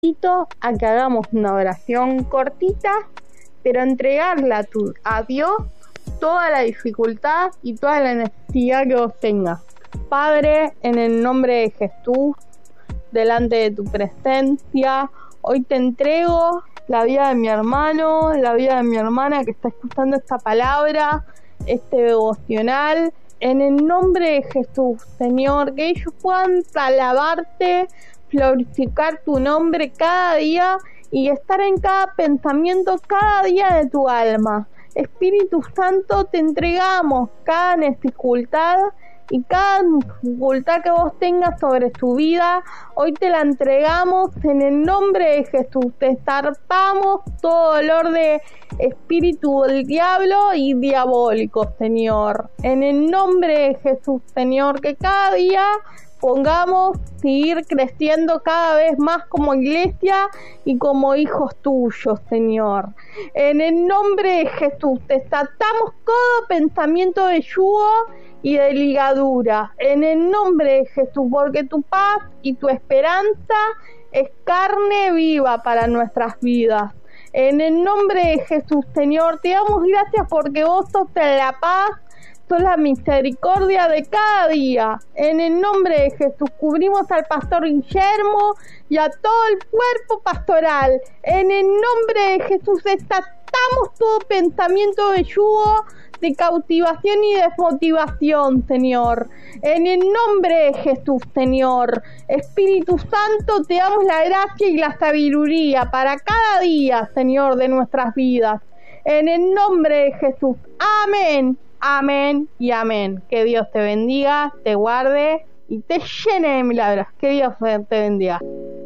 invito a que hagamos una oración cortita, pero entregarla a Dios toda la dificultad y toda la necesidad que vos tengas. Padre, en el nombre de Jesús, delante de tu presencia, hoy te entrego la vida de mi hermano, la vida de mi hermana que está escuchando esta palabra, este devocional. En el nombre de Jesús, Señor, que ellos puedan alabarte, glorificar tu nombre cada día y estar en cada pensamiento cada día de tu alma. Espíritu Santo, te entregamos cada dificultad y cada dificultad que vos tengas sobre tu vida, hoy te la entregamos en el nombre de Jesús. Te estarpamos todo dolor de espíritu del diablo y diabólico, Señor. En el nombre de Jesús, Señor, que cada día pongamos seguir creciendo cada vez más como iglesia y como hijos tuyos, Señor. En el nombre de Jesús, desatamos todo pensamiento de yugo y de ligadura. En el nombre de Jesús, porque tu paz y tu esperanza es carne viva para nuestras vidas. En el nombre de Jesús, Señor, te damos gracias porque vos sos la paz, sos la misericordia de cada día. En el nombre de Jesús cubrimos al pastor Guillermo y a todo el cuerpo pastoral. En el nombre de Jesús desatamos todo pensamiento de yugo, de cautivación y desmotivación, Señor. En el nombre de Jesús, Señor. Espíritu Santo, te damos la gracia y la sabiduría para cada día, Señor, de nuestras vidas. En el nombre de Jesús. Amén. Amén y amén. Que Dios te bendiga, te guarde y te llene de milagros. Que Dios te bendiga.